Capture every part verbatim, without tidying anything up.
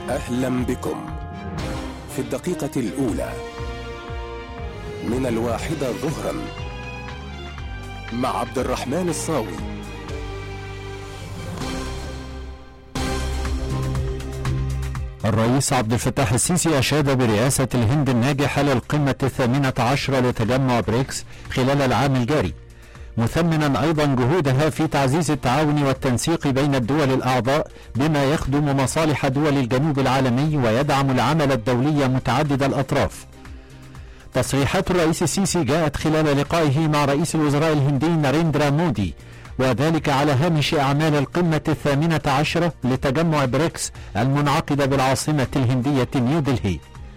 أهلا بكم في الدقيقة الأولى من الواحدة ظهرا مع عبد الرحمن الصاوي. الرئيس عبد الفتاح السيسي أشاد برئاسة الهند الناجحة للقمة الثامنة عشرة لتجمع بريكس خلال العام الجاري، مثمنا أيضا جهودها في تعزيز التعاون والتنسيق بين الدول الأعضاء بما يخدم مصالح دول الجنوب العالمي ويدعم العمل الدولي متعدد الأطراف. تصريحات الرئيس السيسي جاءت خلال لقائه مع رئيس الوزراء الهندي ناريندرا مودي، وذلك على هامش أعمال القمة الثامنة عشرة لتجمع بريكس المنعقدة بالعاصمة الهندية نيودلهي.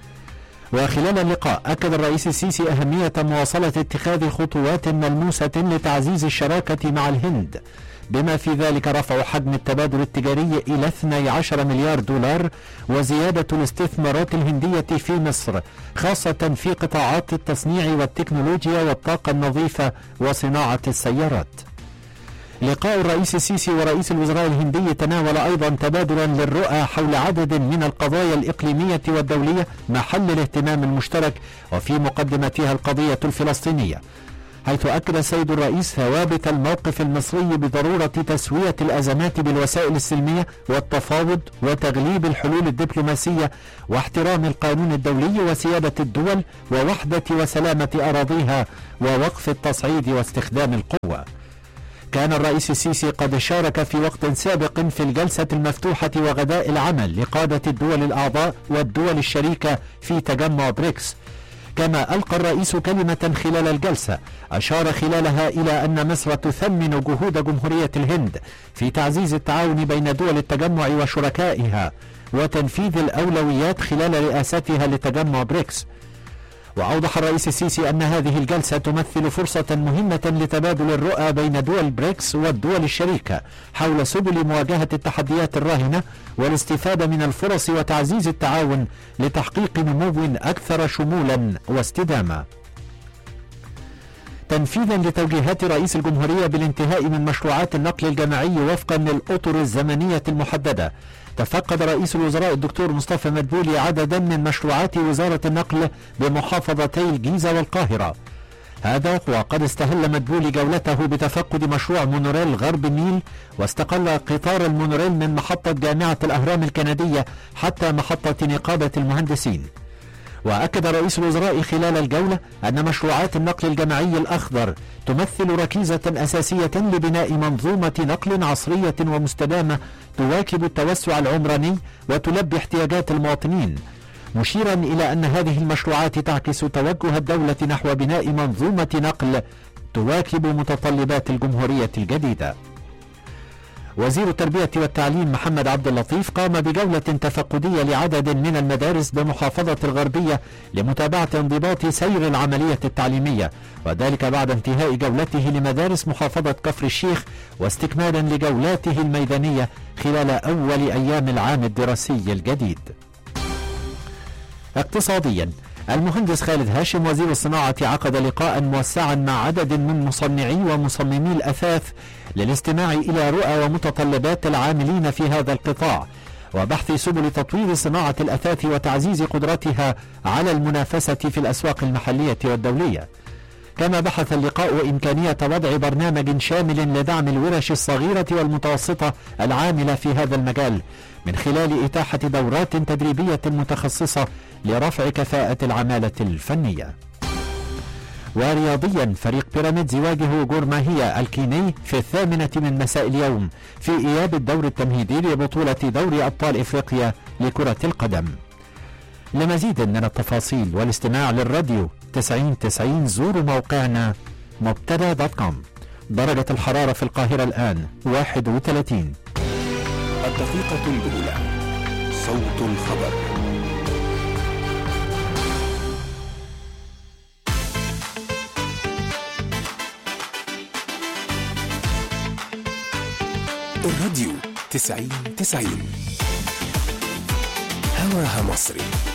وخلال اللقاء أكد الرئيس السيسي أهمية مواصلة اتخاذ خطوات ملموسة لتعزيز الشراكة مع الهند، بما في ذلك رفع حجم التبادل التجاري إلى اثني عشر مليار دولار وزيادة الاستثمارات الهندية في مصر، خاصة في قطاعات التصنيع والتكنولوجيا والطاقة النظيفة وصناعة السيارات. لقاء الرئيس السيسي ورئيس الوزراء الهندي تناول أيضا تبادلا للرؤى حول عدد من القضايا الإقليمية والدولية محل الاهتمام المشترك، وفي مقدمتها القضية الفلسطينية، حيث أكد السيد الرئيس ثوابت الموقف المصري بضرورة تسوية الأزمات بالوسائل السلمية والتفاوض وتغليب الحلول الدبلوماسية واحترام القانون الدولي وسيادة الدول ووحدة وسلامة أراضيها ووقف التصعيد واستخدام القوة. كان الرئيس السيسي قد شارك في وقت سابق في الجلسة المفتوحة وغداء العمل لقادة الدول الأعضاء والدول الشريكة في تجمع بريكس. كما ألقى الرئيس كلمة خلال الجلسة أشار خلالها إلى أن مصر تثمن جهود جمهورية الهند في تعزيز التعاون بين دول التجمع وشركائها وتنفيذ الأولويات خلال رئاستها لتجمع بريكس. وأوضح الرئيس السيسي أن هذه الجلسة تمثل فرصة مهمة لتبادل الرؤى بين دول بريكس والدول الشريكة حول سبل مواجهة التحديات الراهنة والاستفادة من الفرص وتعزيز التعاون لتحقيق نمو أكثر شمولا واستدامة. تنفيذا لتوجيهات رئيس الجمهورية بالانتهاء من مشروعات النقل الجماعي وفقا للأطر الزمنية المحددة، تفقد رئيس الوزراء الدكتور مصطفى مدبولي عددا من مشروعات وزارة النقل بمحافظتي الجيزة والقاهرة. هذا وقد استهل مدبولي جولته بتفقد مشروع مونوريل غرب النيل، واستقل قطار المونوريل من محطة جامعة الأهرام الكندية حتى محطة نقابة المهندسين. وأكد رئيس الوزراء خلال الجولة أن مشروعات النقل الجماعي الأخضر تمثل ركيزة أساسية لبناء منظومة نقل عصرية ومستدامة تواكب التوسع العمراني وتلبي احتياجات المواطنين، مشيرا إلى أن هذه المشروعات تعكس توجه الدولة نحو بناء منظومة نقل تواكب متطلبات الجمهورية الجديدة. وزير التربية والتعليم محمد عبد اللطيف قام بجولة تفقدية لعدد من المدارس بمحافظة الغربية لمتابعة انضباط سير العملية التعليمية، وذلك بعد انتهاء جولته لمدارس محافظة كفر الشيخ واستكمالا لجولاته الميدانية خلال أول أيام العام الدراسي الجديد. اقتصاديا، المهندس خالد هاشم وزير الصناعة عقد لقاء موسعا مع عدد من مصنعي ومصممي الأثاث للاستماع إلى رؤى ومتطلبات العاملين في هذا القطاع وبحث سبل تطوير صناعة الأثاث وتعزيز قدرتها على المنافسة في الأسواق المحلية والدولية. كما بحث اللقاء إمكانية وضع برنامج شامل لدعم الورش الصغيرة والمتوسطة العاملة في هذا المجال من خلال إتاحة دورات تدريبية متخصصة لرفع كفاءة العمالة الفنية. ورياضيا، فريق بيراميدز يواجه جورماهيا الكيني في الثامنة من مساء اليوم في إياب الدور التمهيدي لبطولة دوري أبطال إفريقيا لكرة القدم. لمزيد من التفاصيل والاستماع للراديو تسعين تسعين زوروا موقعنا مبتدا دوت كوم. درجة الحرارة في القاهرة الآن واحد وثلاثين. الدقيقة الأولى، صوت الخبر. الراديو تسعين تسعين، هواها مصري.